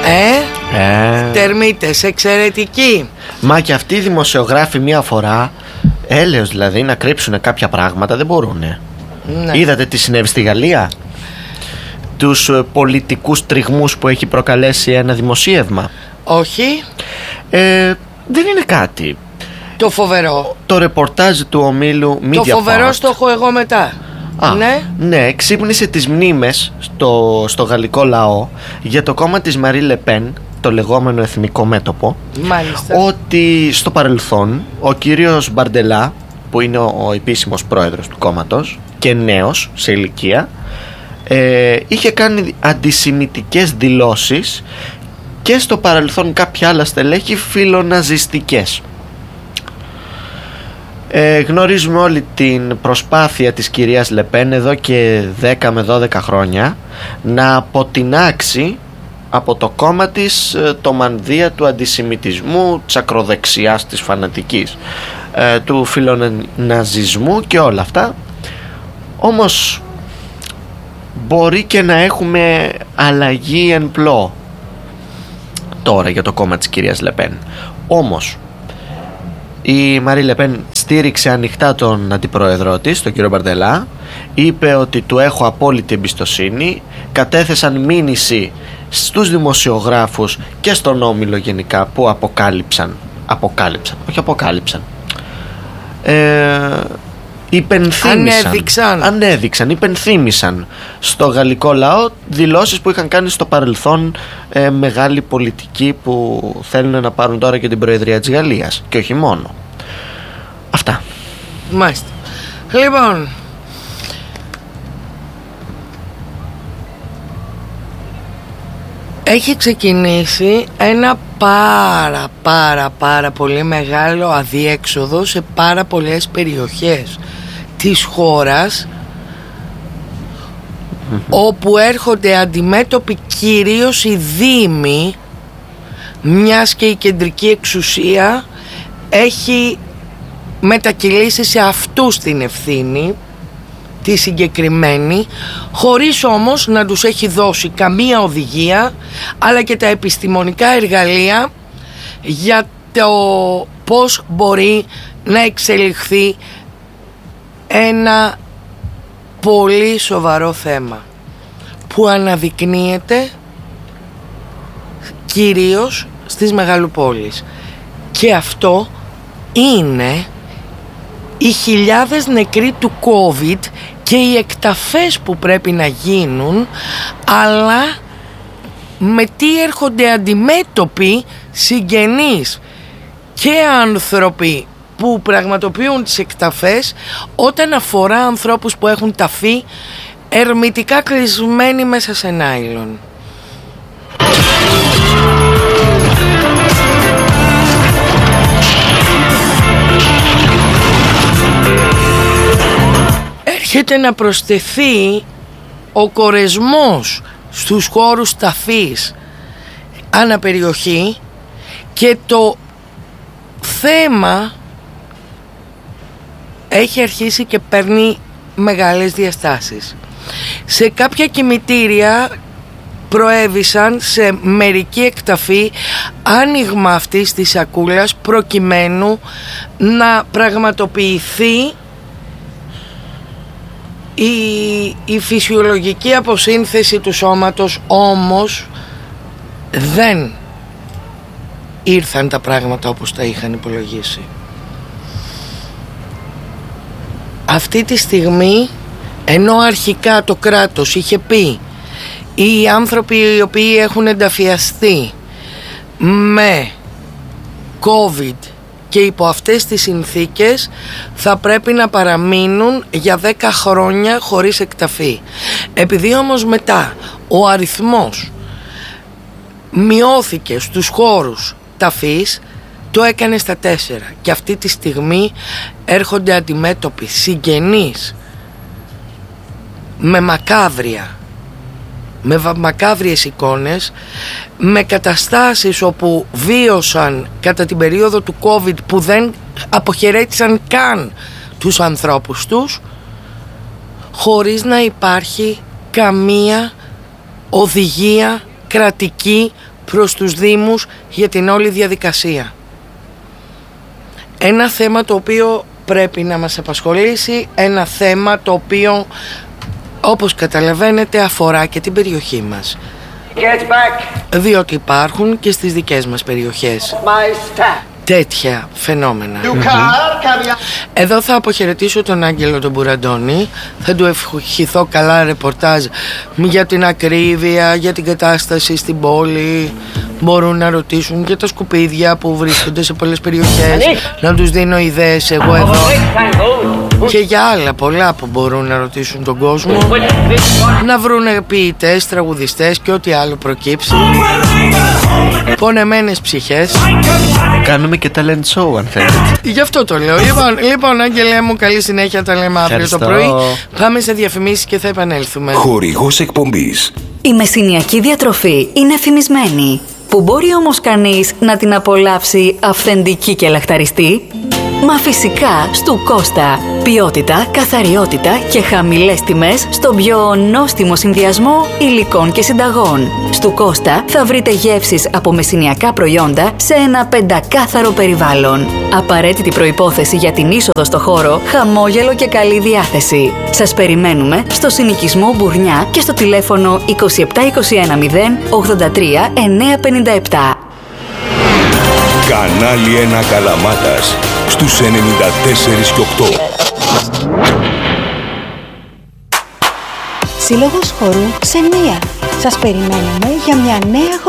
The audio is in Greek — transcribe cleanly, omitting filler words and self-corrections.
Τερμίτες, εξαιρετικοί. Μα και αυτοί οι δημοσιογράφοι μία φορά, έλεος δηλαδή, να κρύψουν κάποια πράγματα δεν μπορούνε. Ναι. Είδατε τι συνέβη στη Γαλλία? Τους πολιτικούς τριγμούς που έχει προκαλέσει ένα δημοσίευμα? Όχι. Δεν είναι κάτι το φοβερό. Το ρεπορτάζ του ομίλου Media. Το φοβερό το έχω εγώ μετά. Ναι, ξύπνησε τις μνήμες στο γαλλικό λαό για το κόμμα της Μαρί Λεπέν, το λεγόμενο εθνικό μέτωπο. Μάλιστα. Ότι στο παρελθόν ο κύριος Μπαρντελά, που είναι ο επίσημος πρόεδρος του κόμματος και νέος σε ηλικία, είχε κάνει αντισημιτικές δηλώσεις και στο παρελθόν κάποια άλλα στελέχη φιλοναζιστικές. Γνωρίζουμε όλη την προσπάθεια της κυρίας Λεπέν εδώ και 10 με 12 χρόνια να αποτινάξει από το κόμμα της το μανδύα του αντισημιτισμού, της ακροδεξιάς, της φανατικής, του φιλοναζισμού και όλα αυτά. Όμως μπορεί και να έχουμε αλλαγή εν πλώ τώρα για το κόμμα της κυρίας Λεπέν. Όμως η Μαρί Λεπέν στήριξε ανοιχτά τον αντιπρόεδρό της, τον κύριο Μπαρντελά, είπε ότι του έχω απόλυτη εμπιστοσύνη, κατέθεσαν μήνυση στους δημοσιογράφους και στον όμιλο γενικά που υπενθύμησαν στο γαλλικό λαό δηλώσεις που είχαν κάνει στο παρελθόν μεγάλοι πολιτικοί που θέλουν να πάρουν τώρα και την προεδρία της Γαλλίας και όχι μόνο. Αυτά. Μάλιστα. Λοιπόν, έχει ξεκινήσει ένα πάρα πολύ μεγάλο αδιέξοδο σε πάρα πολλές περιοχές της χώρας, όπου έρχονται αντιμέτωποι κυρίως οι δήμοι, μιας και η κεντρική εξουσία έχει μετακυλήσει σε αυτούς την ευθύνη τη συγκεκριμένη, χωρίς όμως να τους έχει δώσει καμία οδηγία αλλά και τα επιστημονικά εργαλεία για το πώς μπορεί να εξελιχθεί ένα πολύ σοβαρό θέμα που αναδεικνύεται κυρίως στις μεγαλοπόλεις, και αυτό είναι οι χιλιάδες νεκροί του COVID και οι εκταφές που πρέπει να γίνουν, αλλά με τι έρχονται αντιμέτωποι συγγενείς και άνθρωποι που πραγματοποιούν τις εκταφές όταν αφορά ανθρώπους που έχουν ταφεί ερμητικά κλεισμένοι μέσα σε νάιλον. Έρχεται να προσθεθεί ο κορεσμός στους χώρους ταφής αναπεριοχή και το θέμα έχει αρχίσει και παίρνει μεγάλες διαστάσεις. Σε κάποια κημητήρια προέβησαν σε μερική εκταφή άνοιγμα αυτής της σακούλας προκειμένου να πραγματοποιηθεί η φυσιολογική αποσύνθεση του σώματος, όμως δεν ήρθαν τα πράγματα όπως τα είχαν υπολογίσει. Αυτή τη στιγμή, ενώ αρχικά το κράτος είχε πει οι άνθρωποι οι οποίοι έχουν ενταφιαστεί με COVID και υπό αυτές τις συνθήκες θα πρέπει να παραμείνουν για 10 χρόνια χωρίς εκταφή. Επειδή όμως μετά ο αριθμός μειώθηκε στους χώρους ταφής, το έκανε στα 4 και αυτή τη στιγμή έρχονται αντιμέτωποι συγγενείς με μακάβριες εικόνες, με καταστάσεις όπου βίωσαν κατά την περίοδο του COVID που δεν αποχαιρέτησαν καν τους ανθρώπους τους, χωρίς να υπάρχει καμία οδηγία κρατική προς τους Δήμους για την όλη διαδικασία. Ένα θέμα το οποίο πρέπει να μας απασχολήσει, ένα θέμα το οποίο, όπως καταλαβαίνετε, αφορά και την περιοχή μας. Διότι υπάρχουν και στις δικές μας περιοχές τέτοια φαινόμενα. Εδώ θα αποχαιρετήσω τον Άγγελο τον Μπουραντώνη. Θα του ευχηθώ καλά ρεπορτάζ για την ακρίβεια, για την κατάσταση στην πόλη. Μπορούν να ρωτήσουν για τα σκουπίδια που βρίσκονται σε πολλές περιοχές, να τους δίνω ιδέες εγώ εδώ, και για άλλα πολλά που μπορούν να ρωτήσουν τον κόσμο, να βρούνε ποιητές, τραγουδιστές και ό,τι άλλο προκύψει. Πονεμένες ψυχές. Κάνουμε και talent show αν θέλετε. Γι' αυτό το λέω. Λοιπόν, Άγγελέ μου, καλή συνέχεια, τα λέμε αύριο το πρωί. Πάμε σε διαφημίσεις και θα επανέλθουμε. Χορηγός εκπομπής. Η μεσηνιακή διατροφή είναι εφημισμένη. Που μπορεί όμως κανείς να την απολαύσει αυθεντική και λαχταριστή? Μα φυσικά στου Κώστα. Ποιότητα, καθαριότητα και χαμηλές τιμές στον πιο νόστιμο συνδυασμό υλικών και συνταγών. Στου Κώστα θα βρείτε γεύσεις από μεσηνιακά προϊόντα σε ένα πεντακάθαρο περιβάλλον. Απαραίτητη προϋπόθεση για την είσοδο στο χώρο, χαμόγελο και καλή διάθεση. Σας περιμένουμε στο συνοικισμό Μπουρνιά και στο τηλέφωνο 27210 83 957. Κανάλι 1 Καλαμάτας στους 94 και 8. Σύλλογος χορού Ξενία. Σας περιμένουμε για μια νέα